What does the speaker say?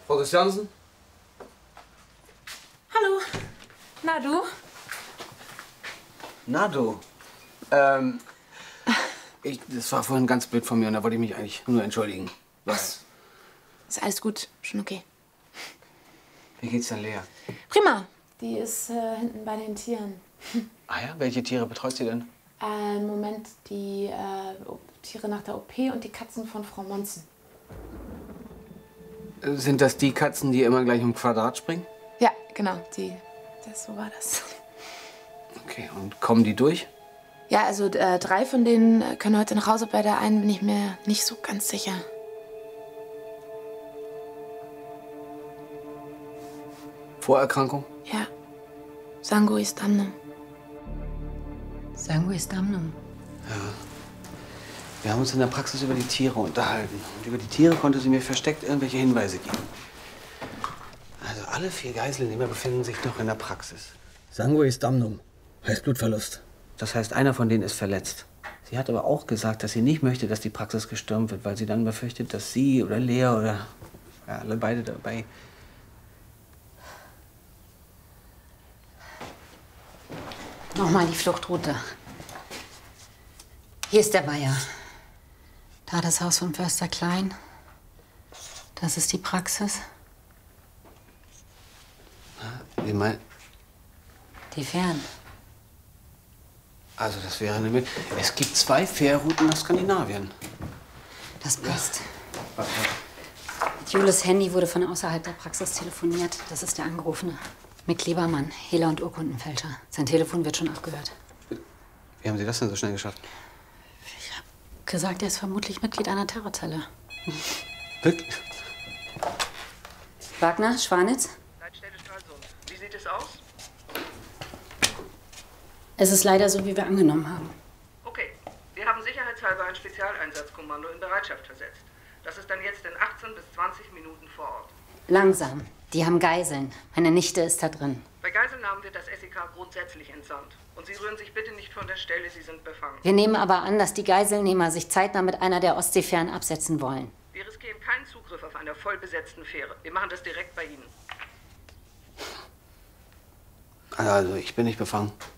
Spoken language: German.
Frau Christiansen? Hallo. Na du? Na du. Das war vorhin ganz blöd von mir und da wollte ich mich eigentlich nur entschuldigen. Was? Ist alles gut, schon okay. Wie geht's denn Lea? Prima. Die ist hinten bei den Tieren. Ah ja, welche Tiere betreut sie denn? Moment, die Tiere nach der OP und die Katzen von Frau Monzen. Sind das die Katzen, die immer gleich im Quadrat springen? Ja, genau, so war das. Okay, und kommen die durch? Ja, also 3 von denen können heute nach Hause, bei der einen bin ich mir nicht so ganz sicher. Vorerkrankung? Ja, Sanguis damnum. Sanguis damnum? Ja. Wir haben uns in der Praxis über die Tiere unterhalten. Und über die Tiere konnte sie mir versteckt irgendwelche Hinweise geben. Also alle 4 Geiselnehmer befinden sich noch in der Praxis. Sanguis damnum heißt Blutverlust. Das heißt, einer von denen ist verletzt. Sie hat aber auch gesagt, dass sie nicht möchte, dass die Praxis gestürmt wird, weil sie dann befürchtet, dass sie oder Lea oder ja, alle beide dabei... Nochmal die Fluchtroute. Hier ist der Weiher. Da das Haus von Förster Klein. Das ist die Praxis. Wie mein... Die Fähren. Also das wäre eine... Es gibt 2 Fährrouten nach Skandinavien. Das passt. Ja. Mit Jules Handy wurde von außerhalb der Praxis telefoniert. Das ist der Angerufene. Mit Klebermann, Hehler und Urkundenfälscher. Sein Telefon wird schon abgehört. Wie haben Sie das denn so schnell geschafft? Ich habe gesagt, er ist vermutlich Mitglied einer Terrorzelle. Wirklich? Wagner, Schwanitz? Leitstelle Stralsund. Wie sieht es aus? Es ist leider so, wie wir angenommen haben. Okay. Wir haben sicherheitshalber ein Spezialeinsatzkommando in Bereitschaft versetzt. Das ist dann jetzt in 18 bis 20 Minuten vor Ort. Langsam. Die haben Geiseln. Meine Nichte ist da drin. Bei Geiselnahmen wird das SEK grundsätzlich entsandt. Und Sie rühren sich bitte nicht von der Stelle, Sie sind befangen. Wir nehmen aber an, dass die Geiselnehmer sich zeitnah mit einer der Ostseefähren absetzen wollen. Wir riskieren keinen Zugriff auf einer vollbesetzten Fähre. Wir machen das direkt bei Ihnen. Also, ich bin nicht befangen.